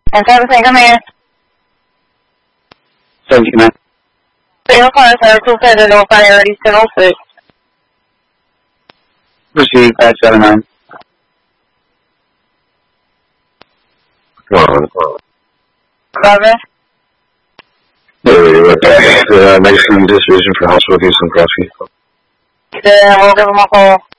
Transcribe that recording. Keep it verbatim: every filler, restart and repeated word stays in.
And seventeen, come in. seventeen, man. Signal car, sir, two seven, no fire, East ten oh six. Proceed, five seven nine. Come on, come on. Cover. Hey, what the, uh, next division for hospital Houston Crossy. Yeah, we'll give him a call.